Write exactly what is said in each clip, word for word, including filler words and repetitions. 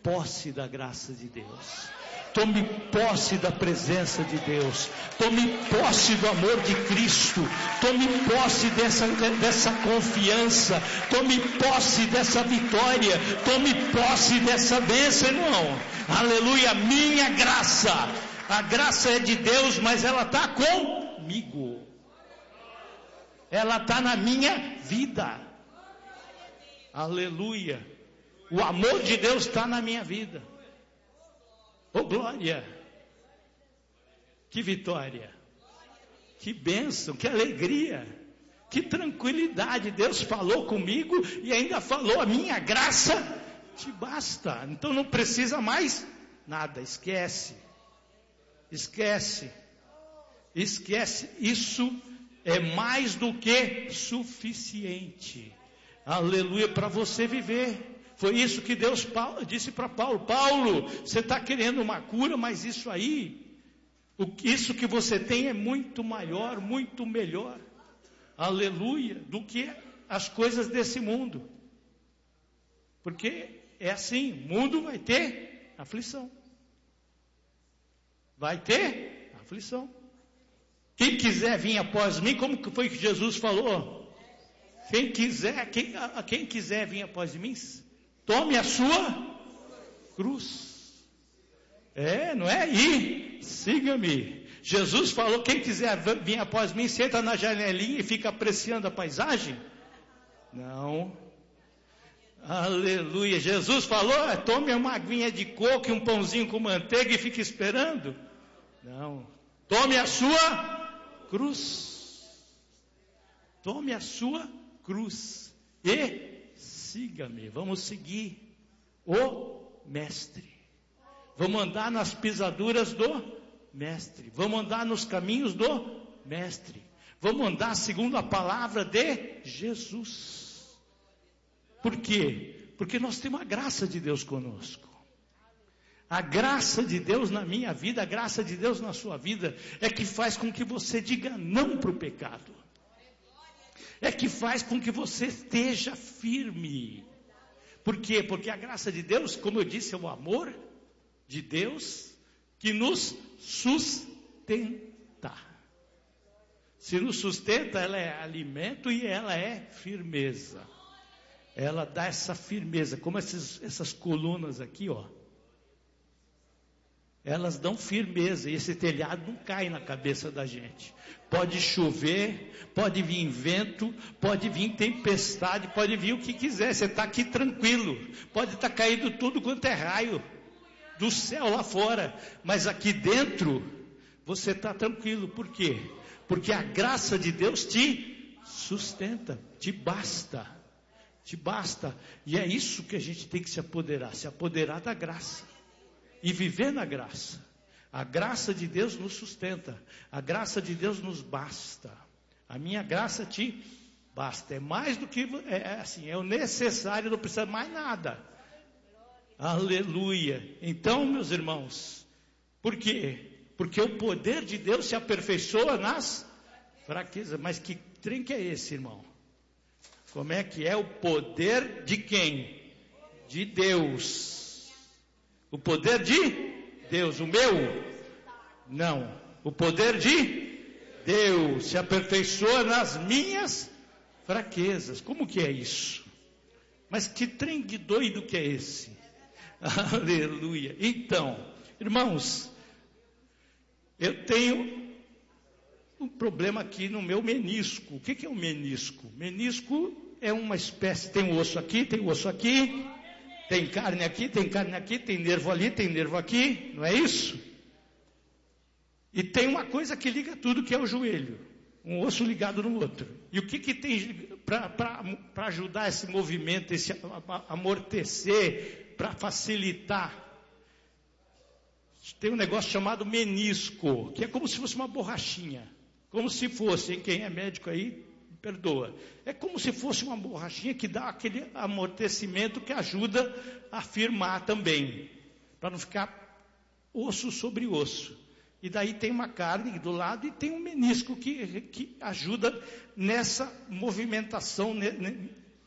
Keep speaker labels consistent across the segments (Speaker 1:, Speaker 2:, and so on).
Speaker 1: posse da graça de Deus. Tome posse da presença de Deus. Tome posse do amor de Cristo. Tome posse dessa, dessa confiança. Tome posse dessa vitória. Tome posse dessa bênção, irmão. Aleluia, minha graça. A graça é de Deus, mas ela está comigo. Ela está na minha vida. Aleluia. O amor de Deus está na minha vida. Oh glória, que vitória, que bênção, que alegria, que tranquilidade. Deus falou comigo e ainda falou: a minha graça te basta. Então não precisa mais nada, esquece, esquece, esquece, isso é mais do que suficiente, aleluia, para você viver. Foi isso que Deus disse para Paulo: Paulo, você está querendo uma cura, mas isso aí, isso que você tem é muito maior, muito melhor, aleluia, do que as coisas desse mundo. Porque é assim, o mundo vai ter aflição. Vai ter aflição. Quem quiser vir após mim, como que foi que Jesus falou? Quem quiser, quem, a, quem quiser vir após mim, tome a sua cruz. É, não é? E siga-me. Jesus falou: quem quiser vir após mim, senta na janelinha e fica apreciando a paisagem. Não. Aleluia. Jesus falou: tome uma aguinha de coco e um pãozinho com manteiga e fique esperando. Não. Tome a sua cruz. Tome a sua cruz. E siga-me, vamos seguir o Mestre. Vamos andar nas pisaduras do Mestre. Vamos andar nos caminhos do Mestre. Vamos andar segundo a palavra de Jesus. Por quê? Porque nós temos a graça de Deus conosco. A graça de Deus na minha vida, a graça de Deus na sua vida, é que faz com que você diga não para o pecado. É que faz com que você esteja firme. Por quê? Porque a graça de Deus, como eu disse, é o amor de Deus que nos sustenta. Se nos sustenta, ela é alimento e ela é firmeza. Ela dá essa firmeza, como essas, essas colunas aqui, ó. Elas dão firmeza e esse telhado não cai na cabeça da gente. Pode chover, pode vir vento, pode vir tempestade, pode vir o que quiser. Você está aqui tranquilo. Pode estar tá caindo tudo quanto é raio do céu lá fora. Mas aqui dentro você está tranquilo. Por quê? Porque a graça de Deus te sustenta, te basta. Te basta. E é isso que a gente tem que se apoderar. Se apoderar da graça. E viver na graça. A graça de Deus nos sustenta. A graça de Deus nos basta. A minha graça te basta. É mais do que, é assim, é o necessário, não precisa mais nada. Aleluia. Então, meus irmãos, por quê? Porque o poder de Deus se aperfeiçoa nas fraquezas. Mas que trem que é esse, irmão? Como é que é o poder de quem? De Deus. O poder de Deus, o meu? Não. O poder de Deus se aperfeiçoa nas minhas fraquezas. Como que é isso? Mas que trem de doido que é esse? Aleluia. Então, irmãos, eu tenho um problema aqui no meu menisco. O que que é o menisco? Menisco é uma espécie, tem um osso aqui, tem um osso aqui. Tem carne aqui, tem carne aqui, tem nervo ali, tem nervo aqui, não é isso? E tem uma coisa que liga tudo, que é o joelho. Um osso ligado no outro. E o que que tem para ajudar esse movimento, esse amortecer, para facilitar? Tem um negócio chamado menisco, que é como se fosse uma borrachinha. Como se fosse, hein? Quem é médico aí, perdoa. É como se fosse uma borrachinha que dá aquele amortecimento que ajuda a firmar também. Para não ficar osso sobre osso. E daí tem uma carne do lado e tem um menisco que, que ajuda nessa movimentação,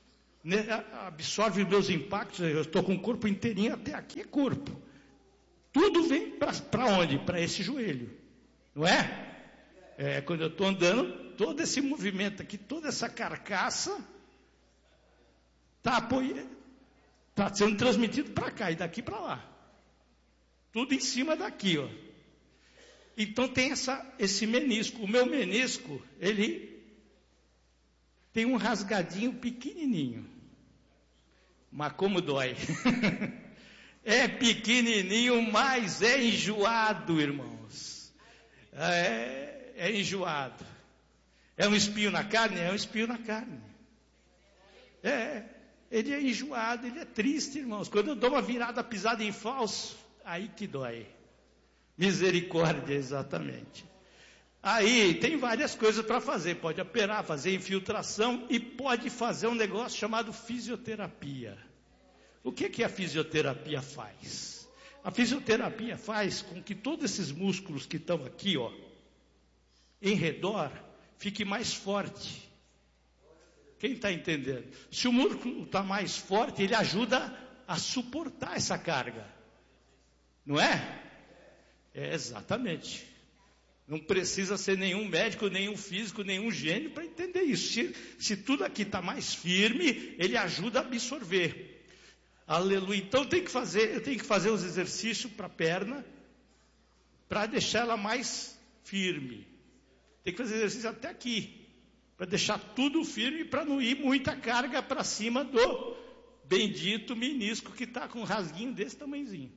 Speaker 1: absorve os meus impactos, eu estou com o corpo inteirinho, até aqui é corpo. Tudo vem para onde? Para esse joelho, não é? É, quando eu estou andando, todo esse movimento aqui, toda essa carcaça, está tá sendo transmitido para cá, e daqui para lá. Tudo em cima daqui, ó. Então tem essa, esse menisco. O meu menisco, ele tem um rasgadinho pequenininho. Mas como dói. É pequenininho, mas é enjoado, irmãos. É, é enjoado. É um espinho na carne? É um espinho na carne. É, ele é enjoado, ele é triste, irmãos. Quando eu dou uma virada pisada em falso, aí que dói. Misericórdia, exatamente. Aí tem várias coisas para fazer. Pode operar, fazer infiltração e pode fazer um negócio chamado fisioterapia. O que que a fisioterapia faz? A fisioterapia faz com que todos esses músculos que estão aqui, ó, em redor, fique mais forte. Quem está entendendo? Se o músculo está mais forte, ele ajuda a suportar essa carga. Não é? É, exatamente. Não precisa ser nenhum médico, nenhum físico, nenhum gênio para entender isso. Se, se tudo aqui está mais firme, ele ajuda a absorver. Aleluia. Então tem que fazer, eu tenho que fazer os exercícios para a perna, para deixar ela mais firme. Tem que fazer exercício até aqui, para deixar tudo firme, para não ir muita carga para cima do bendito menisco que está com um rasguinho desse tamanhozinho.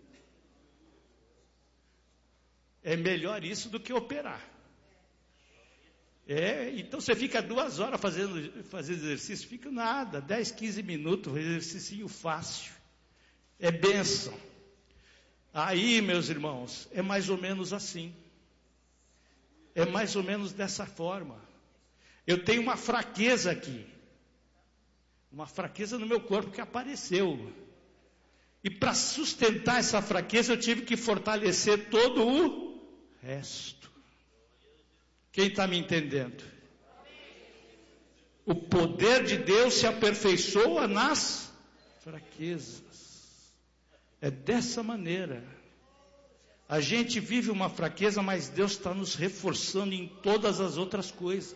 Speaker 1: É melhor isso do que operar. É, então você fica duas horas fazendo, fazendo exercício, fica nada, dez, quinze minutos, exercício fácil. É bênção. Aí, meus irmãos, é mais ou menos assim. É mais ou menos dessa forma. Eu tenho uma fraqueza aqui. Uma fraqueza no meu corpo que apareceu. E para sustentar essa fraqueza, eu tive que fortalecer todo o resto. Quem está me entendendo? O poder de Deus se aperfeiçoa nas fraquezas. É dessa maneira. A gente vive uma fraqueza, mas Deus está nos reforçando em todas as outras coisas.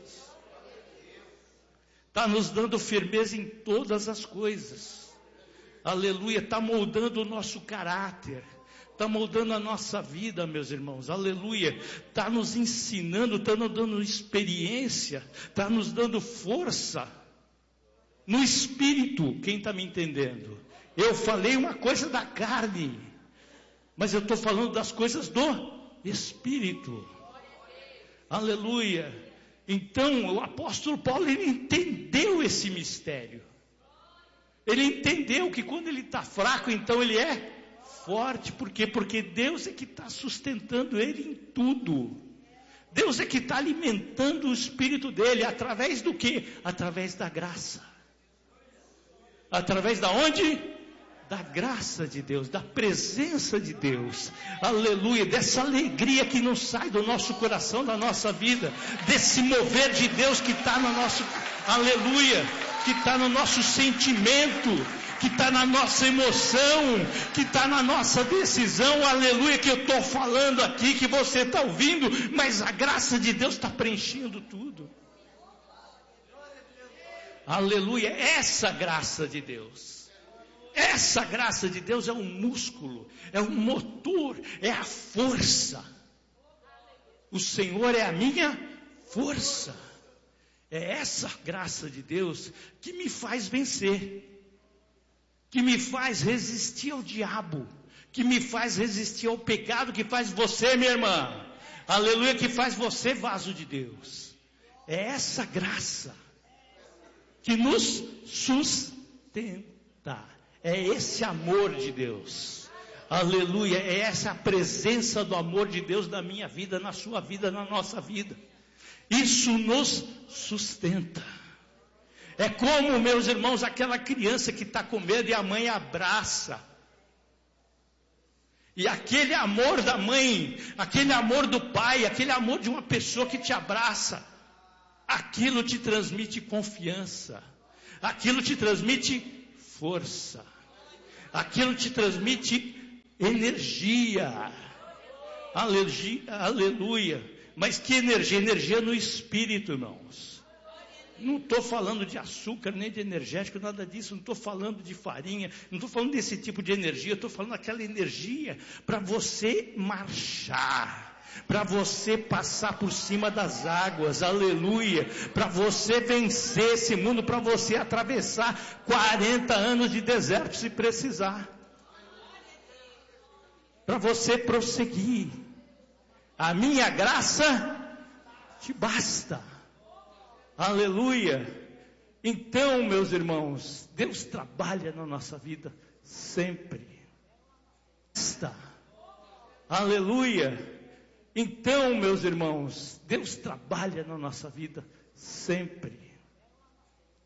Speaker 1: Está nos dando firmeza em todas as coisas. Aleluia, está moldando o nosso caráter. Está moldando a nossa vida, meus irmãos. Aleluia. Está nos ensinando, está nos dando experiência. Está nos dando força. No espírito, quem está me entendendo? Eu falei uma coisa da carne, mas eu estou falando das coisas do espírito. Aleluia. Então, o apóstolo Paulo, ele entendeu esse mistério. Ele entendeu que quando ele está fraco, então ele é forte. Por quê? Porque Deus é que está sustentando ele em tudo. Deus é que está alimentando o espírito dele. Através do quê? Através da graça. Através da onde? Da graça de Deus, da presença de Deus, aleluia, dessa alegria que não sai do nosso coração, da nossa vida, desse mover de Deus que está no nosso, aleluia, que está no nosso sentimento, que está na nossa emoção, que está na nossa decisão, aleluia, que eu estou falando aqui, que você está ouvindo, mas a graça de Deus está preenchendo tudo, aleluia, essa graça de Deus. Essa graça de Deus é um músculo, é um motor, é a força. O Senhor é a minha força. É essa graça de Deus que me faz vencer, que me faz resistir ao diabo, que me faz resistir ao pecado, que faz você, minha irmã, aleluia, que faz você vaso de Deus. É essa graça que nos sustenta. É esse amor de Deus, aleluia, é essa a presença do amor de Deus na minha vida, na sua vida, na nossa vida. Isso nos sustenta. É como, meus irmãos, aquela criança que está com medo e a mãe abraça. E aquele amor da mãe, aquele amor do pai, aquele amor de uma pessoa que te abraça, aquilo te transmite confiança. Aquilo te transmite força. Aquilo te transmite energia. Alergia, aleluia. Mas que energia? Energia no espírito, irmãos. Não estou falando de açúcar, nem de energético, nada disso. Não estou falando de farinha, não estou falando desse tipo de energia. Estou falando daquela energia para você marchar, para você passar por cima das águas, aleluia, para você vencer esse mundo, para você atravessar quarenta anos de deserto se precisar, para você prosseguir. A minha graça te basta, aleluia. Então, meus irmãos, Deus trabalha na nossa vida sempre, está, aleluia. Então, meus irmãos, Deus trabalha na nossa vida sempre.